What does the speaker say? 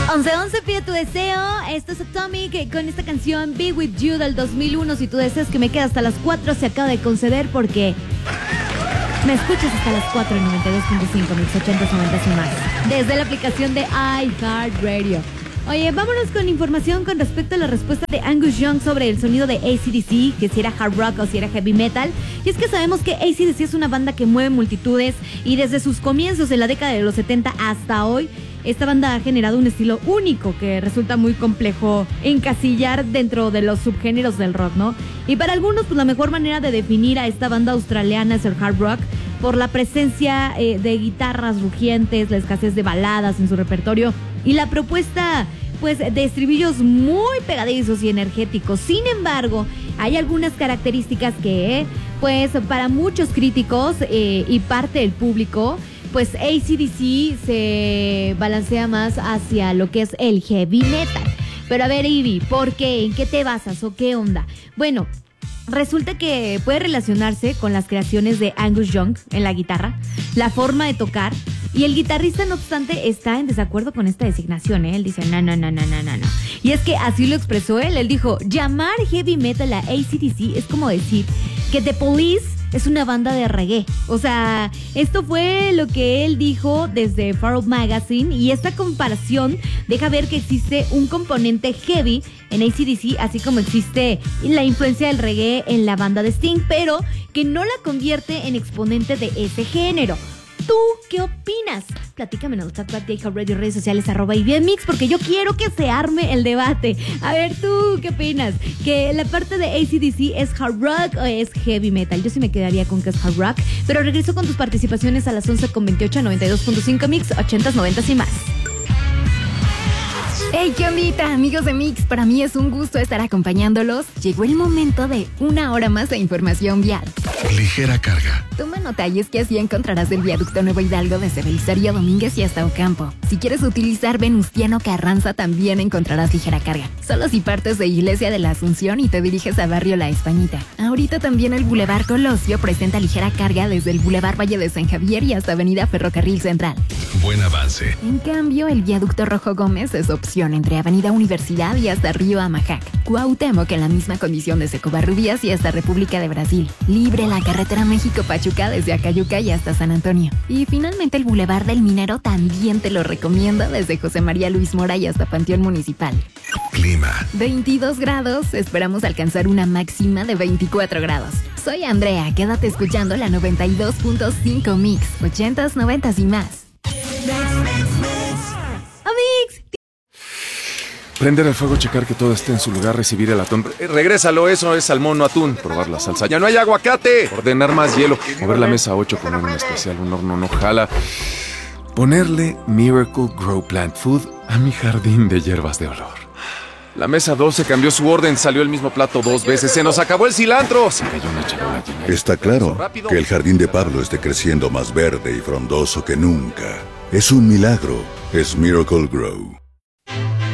11:11, pide tu deseo. Esto es Atomic con esta canción Be With You del 2001. Si tú deseas que me quede hasta las 4, se acaba de conceder porque me escuchas hasta las 4 en 92.5, mix 80, 90 y más. Desde la aplicación de iHeartRadio. Oye, vámonos con información con respecto a la respuesta de Angus Young sobre el sonido de AC/DC, que si era hard rock o si era heavy metal. Y es que sabemos que AC/DC es una banda que mueve multitudes y desde sus comienzos en la década de los 70 hasta hoy, esta banda ha generado un estilo único que resulta muy complejo encasillar dentro de los subgéneros del rock, ¿no? Y para algunos, pues la mejor manera de definir a esta banda australiana es el hard rock por la presencia de guitarras rugientes, la escasez de baladas en su repertorio y la propuesta, pues, de estribillos muy pegadizos y energéticos. Sin embargo, hay algunas características que, pues, para muchos críticos y parte del público, pues AC/DC se balancea más hacia lo que es el heavy metal. Pero a ver, Ivy, ¿por qué? ¿En qué te basas o qué onda? Bueno, resulta que puede relacionarse con las creaciones de Angus Young en la guitarra, la forma de tocar, y el guitarrista, no obstante, está en desacuerdo con esta designación, ¿eh? Él dice, no. Y es que así lo expresó él. Él dijo, llamar heavy metal a AC/DC es como decir que The Police es una banda de reggae. O sea, esto fue lo que él dijo desde Farrell Magazine, y esta comparación deja ver que existe un componente heavy en AC/DC, así como existe la influencia del reggae en la banda de Sting, pero que no la convierte en exponente de ese género. ¿Tú qué opinas? Platícame en el chat de iHeartRadio, redes sociales, @IBMix, porque yo quiero que se arme el debate. A ver, ¿tú qué opinas? ¿Que la parte de AC/DC es hard rock o es heavy metal? Yo sí me quedaría con que es hard rock, pero regreso con tus participaciones a las 11:28, 92.5 mix, 80s, 90s y más. Hey, ¿qué ondita, amigos de Mix? Para mí es un gusto estar acompañándolos. Llegó el momento de una hora más de información vial. Ligera carga. Toma nota, y es que así encontrarás el viaducto Nuevo Hidalgo desde Belisario Domínguez y hasta Ocampo. Si quieres utilizar Venustiano Carranza, también encontrarás ligera carga. Solo si partes de Iglesia de la Asunción y te diriges a Barrio La Españita. Ahorita también el Boulevard Colosio presenta ligera carga desde el Boulevard Valle de San Javier y hasta Avenida Ferrocarril Central. Buen avance. En cambio, el viaducto Rojo Gómez es opción entre Avenida Universidad y hasta Río Amajac. Cuauhtémoc en la misma condición desde Covarrubias y hasta República de Brasil. Libre la carretera México-Pachuca desde Acayuca y hasta San Antonio. Y finalmente el Boulevard del Minero también te lo recomiendo desde José María Luis Mora y hasta Panteón Municipal. Clima. 22 grados, esperamos alcanzar una máxima de 24 grados. Soy Andrea, quédate escuchando la 92.5 Mix, 80s, 90s y más. Amix. Prender el fuego, checar que todo esté en su lugar, recibir el atún. Regrésalo, eso es salmón, no atún. Probar la salsa. ¡Ya no hay aguacate! Ordenar más hielo. Mover la mesa a 8, poner un especial, un horno no jala. Ponerle Miracle Grow Plant Food a mi jardín de hierbas de olor. La mesa 12 cambió su orden, salió el mismo plato 2 veces. ¡Se nos acabó el cilantro! Se cayó una charola llena de... Está claro que el jardín de Pablo esté creciendo más verde y frondoso que nunca. Es un milagro. Es Miracle Grow.